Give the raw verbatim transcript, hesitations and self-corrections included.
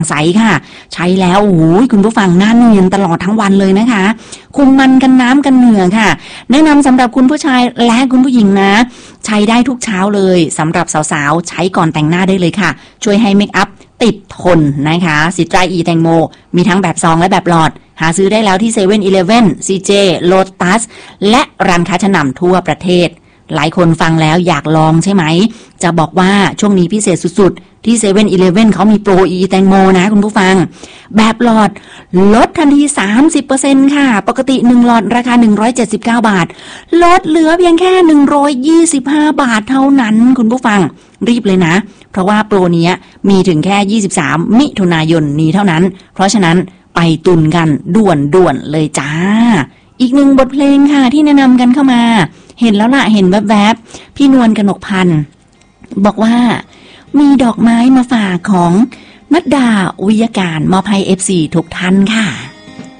ใสค่ะใช้แล้วโอ้ยคุณผู้ฟังหน้าเนียนตลอดทั้งวันเลยนะคะคุมมันกันน้ำกันเหงื่อค่ะแนะนำสำหรับคุณผู้ชายและคุณผู้หญิงนะใช้ได้ทุกเช้าเลยสำหรับสาวๆใช้ก่อนแต่งหน้าได้เลยค่ะช่วยให้เมคอัพติดทนนะคะซิตราอีแตงโมมีทั้งแบบซองและแบบหลอดหาซื้อได้แล้วที่เซเว่นอีเลฟเว่น ซี เจ Lotus และร้านค้าชั้นนำทั่วประเทศหลายคนฟังแล้วอยากลองใช่ไหมจะบอกว่าช่วงนี้พิเศษสุดๆที่เซเว่นอีเลฟเว่นเขามีโปรอีแตงโมนะคุณผู้ฟังแบบหลอดลดทันที สามสิบเปอร์เซ็นต์ ค่ะปกติหนึ่งหลอดราคาหนึ่งร้อยเจ็ดสิบเก้าบาทลดเหลือเพียงแค่หนึ่งร้อยยี่สิบห้าบาทเท่านั้นคุณผู้ฟังรีบเลยนะเพราะว่าโปรนี้มีถึงแค่ยี่สิบสามมิถุนายนนี้เท่านั้นเพราะฉะนั้นไปตุนกันด่วนๆเลยจ้าอีกหนึ่งบทเพลงค่ะที่แนะนำกันเข้ามาเห็นแล้วล่ะเห็นแวบๆพี่นวลกนกพันธ์บอกว่ามีดอกไม้มาฝากของนัดดาวิยการมอบให้ เอฟ ซี ทุกท่านค่ะ